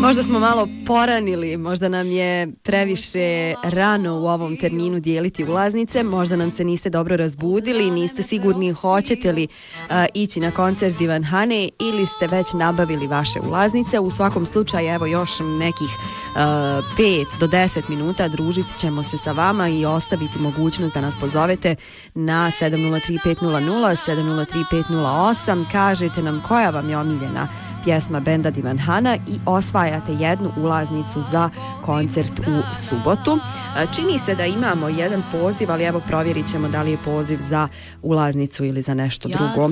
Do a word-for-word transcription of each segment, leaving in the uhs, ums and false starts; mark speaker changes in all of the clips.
Speaker 1: Možda smo malo poranili, možda nam je previše rano u ovom terminu dijeliti ulaznice, možda nam se niste dobro razbudili, niste sigurni hoćete li uh, ići na koncert Divan Hane ili ste već nabavili vaše ulaznice. U svakom slučaju, evo još nekih uh, pet do deset minuta družit ćemo se sa vama i ostaviti mogućnost da nas pozovete na sedam nula tri pet nula nula sedam nula tri pet nula osam. Kažete nam koja vam je omiljena pjesma benda Divan Hana i osvajate jednu ulaznicu za koncert u subotu. Čini se da imamo jedan poziv, ali evo provjerit ćemo da li je poziv za ulaznicu ili za nešto drugo.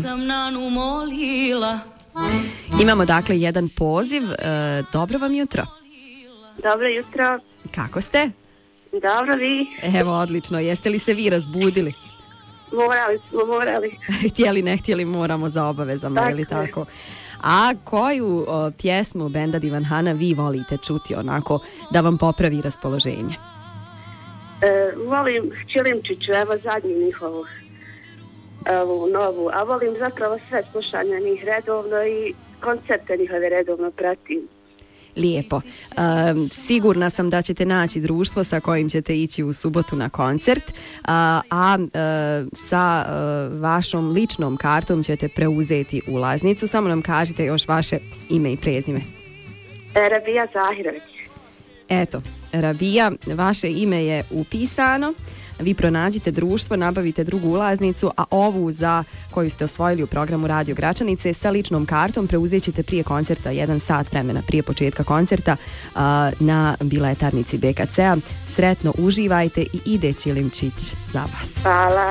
Speaker 1: Imamo dakle jedan poziv. Dobro vam jutro.
Speaker 2: Dobro jutro.
Speaker 1: Kako ste?
Speaker 2: Dobro, vi?
Speaker 1: Evo, odlično. Jeste li se vi razbudili?
Speaker 2: Morali smo, morali.
Speaker 1: Htjeli, ne htjeli, moramo za obavezama, tako ili tako? A koju o, pjesmu benda Divan Hana vi volite čuti onako da vam popravi raspoloženje?
Speaker 2: E, volim Čilimčiću, evo zadnju njihovu, ovu novu, a volim zapravo sve slušanja njih redovno i koncerte njihove redovno pratim.
Speaker 1: Lijepo. Um, sigurna sam da ćete naći društvo sa kojim ćete ići u subotu na koncert, uh, a uh, sa uh, vašom ličnom kartom ćete preuzeti ulaznicu. Samo nam kažite još vaše ime i prezime.
Speaker 2: Rabija Zahirović.
Speaker 1: Eto, Rabija, vaše ime je upisano. Vi pronađite društvo, nabavite drugu ulaznicu, a ovu za koju ste osvojili u programu Radio Gračanice sa ličnom kartom preuzet ćete prije koncerta, jedan sat vremena prije početka koncerta uh, na biletarnici B K C-a. Sretno uživajte i ide Čilimčić za vas.
Speaker 2: Hvala.